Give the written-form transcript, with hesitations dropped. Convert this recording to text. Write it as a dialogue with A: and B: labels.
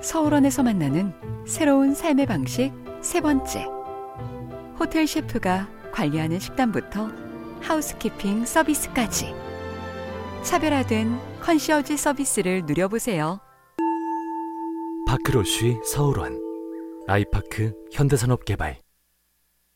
A: 서울원에서 만나는 새로운 삶의 방식 세 번째. 호텔 셰프가 관리하는 식단부터 하우스키핑 서비스까지 차별화된 컨시어지 서비스를 누려보세요.
B: 파크로쉬 서울원, 아이파크 현대산업개발.